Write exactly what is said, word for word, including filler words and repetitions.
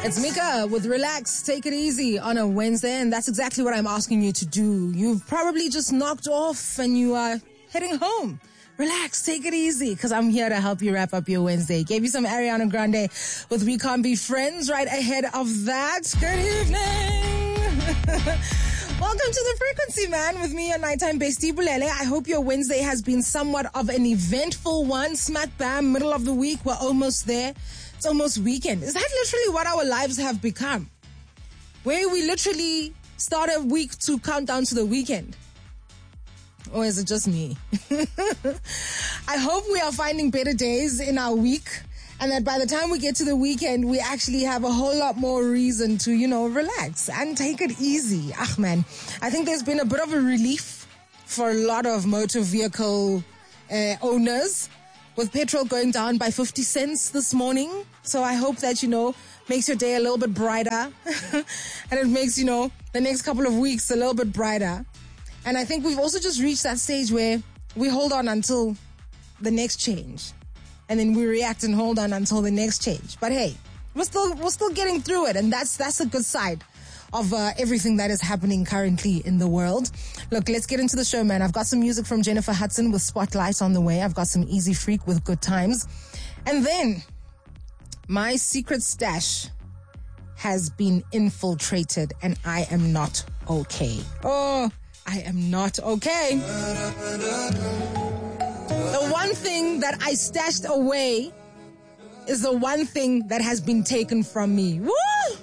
It's Mika with Relax, Take It Easy on a Wednesday, and that's exactly what I'm asking you to do. You've probably just knocked off and you are heading home. Relax, take it easy, because I'm here to help you wrap up your Wednesday. Gave you some Ariana Grande with We Can't Be Friends right ahead of that. Good evening. Welcome to the Frequency, man, with me, your nighttime bestie, Bulele. I hope your Wednesday has been somewhat of an eventful one. Smack bam, middle of the week, we're almost there. It's almost weekend. Is that literally what our lives have become? Where we literally start a week to count down to the weekend? Or is it just me? I hope we are finding better days in our week, and that by the time we get to the weekend, we actually have a whole lot more reason to, you know, relax and take it easy. Ah, man. I think there's been a bit of a relief for a lot of motor vehicle uh, owners, with petrol going down by fifty cents this morning. So I hope that, you know, makes your day a little bit brighter. And it makes, you know, the next couple of weeks a little bit brighter. And I think we've also just reached that stage where we hold on until the next change. And then we react and hold on until the next change. But hey, we're still we're still getting through it. And that's that's a good side of uh, everything that is happening currently in the world. Look, let's get into the show, man. I've got some music from Jennifer Hudson with Spotlight on the way. I've got some Easy Freak with Good Times. And then my secret stash has been infiltrated and I am not okay. Oh, I am not okay. The one thing that I stashed away is the one thing that has been taken from me. Woo!